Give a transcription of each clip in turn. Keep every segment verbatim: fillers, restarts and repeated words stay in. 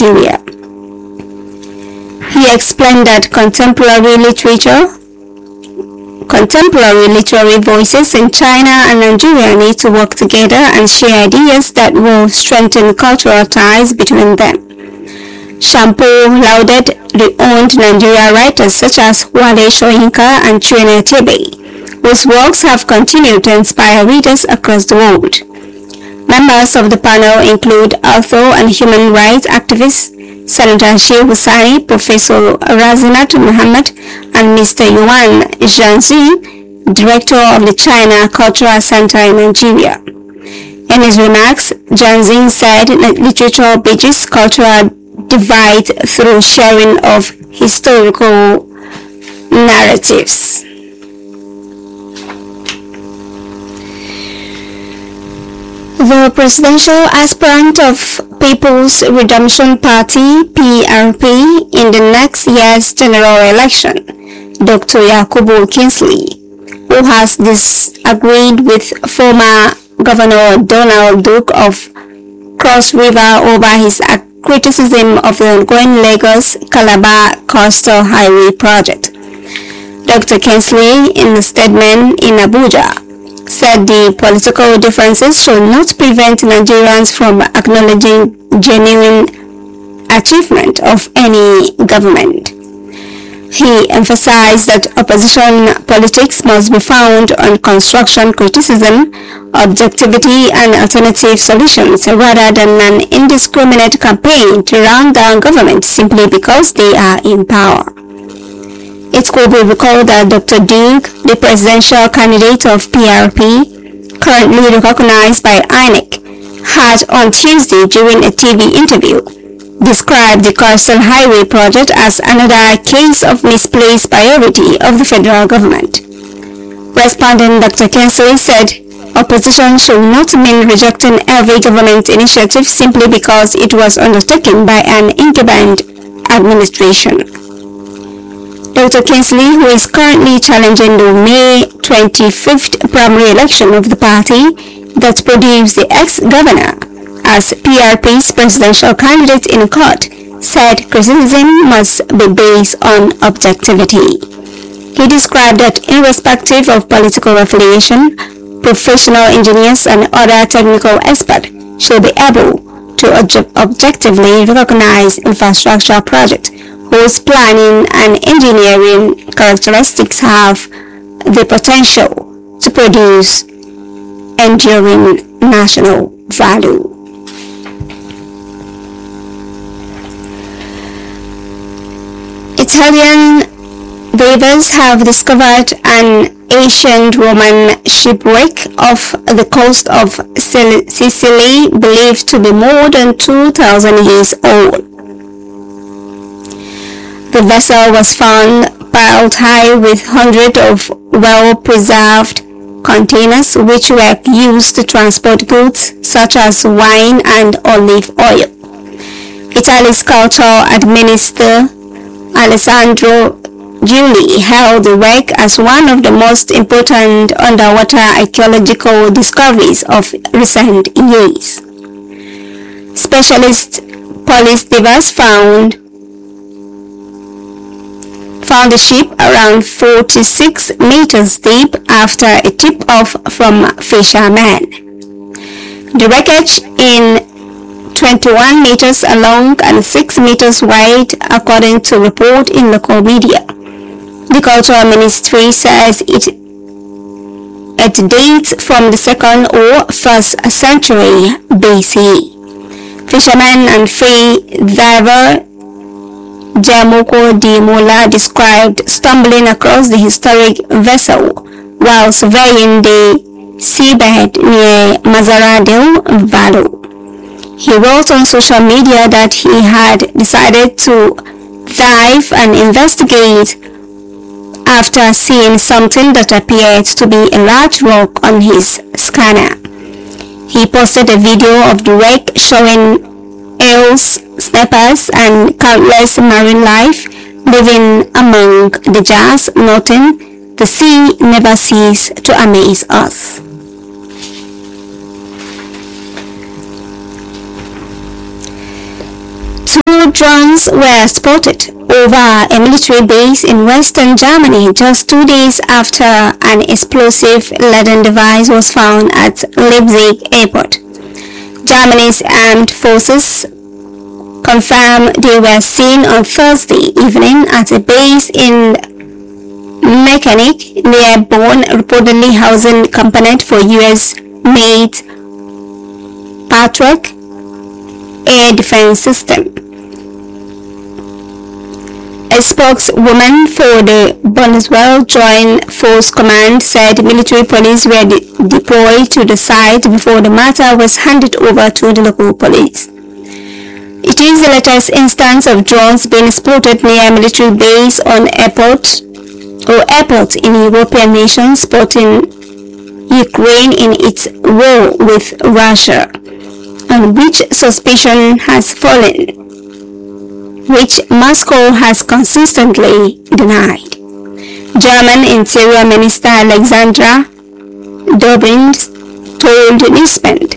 Nigeria. He explained that contemporary literature, contemporary literary voices in China and Nigeria need to work together and share ideas that will strengthen cultural ties between them. Shampo lauded renowned Nigerian writers such as Wale Soyinka and Chinua Achebe, whose works have continued to inspire readers across the world. Members of the panel include author and human rights activist Senator Sheikh Hussaini, Professor Razinat Muhammad, and Mister Yuan Zhangzi, Director of the China Cultural Center in Nigeria. In his remarks, Zhangzi said that literature bridges cultural divide through sharing of historical narratives. The presidential aspirant of People's Redemption Party (P R P) in the next year's general election, Doctor Yakubu Kingsley, who has disagreed with former Governor Donald Duke of Cross River over his criticism of the ongoing Lagos-Calabar Coastal Highway project. Doctor Kingsley, in a statement in Abuja, said the political differences should not prevent Nigerians from acknowledging genuine achievement of any government. He emphasized that opposition politics must be found on construction criticism, objectivity, and alternative solutions rather than an indiscriminate campaign to run down government simply because they are in power. It could be recalled that Doctor Duke, the presidential candidate of P R P, currently recognized by I N E C, had on Tuesday during a T V interview described the Coastal Highway project as another case of misplaced priority of the federal government. Responding, Doctor Kingsley said, opposition should not mean rejecting every government initiative simply because it was undertaken by an incumbent administration. Doctor Kingsley, who is currently challenging the May twenty-fifth primary election of the party that produced the ex-governor as P R P's presidential candidate in court, said criticism must be based on objectivity. He described that irrespective of political affiliation, professional engineers and other technical experts should be able to object- objectively recognize infrastructure projects whose planning and engineering characteristics have the potential to produce enduring national value. Italian divers have discovered an ancient Roman shipwreck off the coast of Sicily believed to be more than two thousand years old. The vessel was found piled high with hundreds of well-preserved containers which were used to transport goods such as wine and olive oil. Italy's cultural administrator Alessandro Giuli hailed the wreck as one of the most important underwater archaeological discoveries of recent years. Specialist police divers found found the ship around forty-six meters deep after a tip-off from fishermen. The wreckage, in twenty-one meters long and six meters wide, according to report in local media. The Cultural Ministry says it, it dates from the second or first century B C E. Fisherman and free diver Gianluca Di Mola described stumbling across the historic vessel while surveying the seabed near Mazzara del Vallo. He wrote on social media that he had decided to dive and investigate after seeing something that appeared to be a large rock on his scanner. He posted a video of the wreck showing eels, snappers, and countless marine life living among the jars, noting, "The sea never ceases to amaze us." Two Several drones were spotted over a military base in western Germany just two days after an explosive-laden device was found at Leipzig airport. Germany's armed forces confirmed they were seen on Thursday evening at a base in Mechanic near Bonn, reportedly housing component for U S-made Patriot air defense system. A spokeswoman for the Bundeswehr Joint Force Command said military police were de- deployed to the site before the matter was handed over to the local police. It is the latest instance of drones being spotted near military base on airport or airport in European nations, spotting Ukraine in its war with Russia, on which suspicion has fallen, which Moscow has consistently denied. German Interior Minister Alexandra Dobrindt told Newsband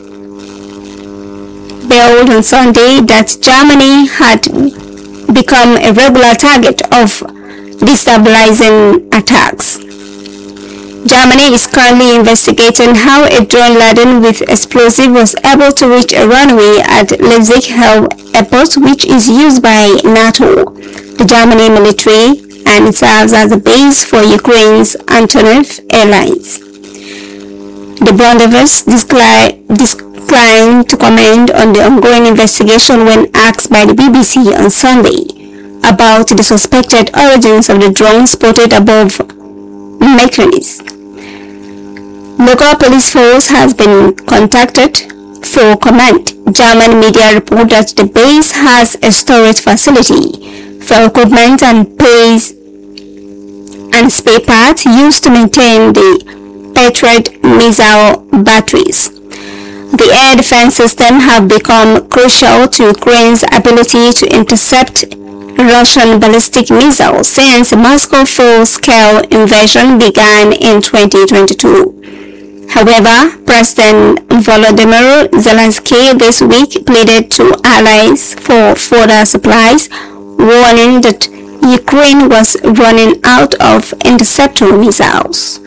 Bild on Sunday that Germany had become a regular target of destabilizing attacks. Germany is currently investigating how a drone laden with explosive was able to reach a runway at Leipzig airport, which is used by NATO, the German military, and serves as a base for Ukraine's Antonov Airlines. The Bundeswehr declined to comment on the ongoing investigation when asked by the B B C on Sunday about the suspected origins of the drone spotted above Mechanic. Local police force has been contacted for comment. German media report that the base has a storage facility for equipment and pays and spare parts used to maintain the Patriot missile batteries. The air defense system have become crucial to Ukraine's ability to intercept Russian ballistic missiles since Moscow's full-scale invasion began in twenty twenty-two. However, President Volodymyr Zelensky this week pleaded to allies for further supplies, warning that Ukraine was running out of interceptor missiles.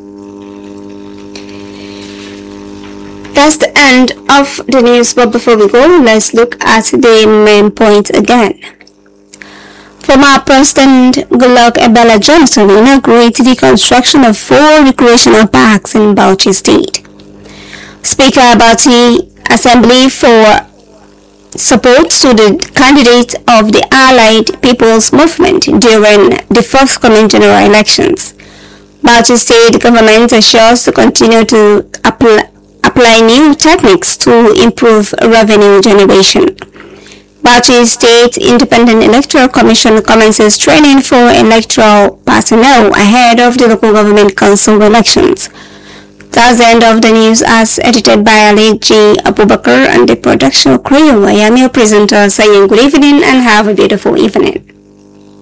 That's the end of the news, but before we go, let's look at the main points again. Former President Goodluck Ebele Jonathan inaugurated the construction of four recreational parks in Bauchi State. Speaker Bauchi Assembly for support to the candidate of the Allied People's Movement during the forthcoming general elections. Bauchi State government assures to continue to apply, apply new techniques to improve revenue generation. Bauchi State Independent Electoral Commission commences training for electoral personnel ahead of the local government council elections. That's the end of the news as edited by Ali G. Abubakar and the production crew. I am your presenter saying good evening and have a beautiful evening.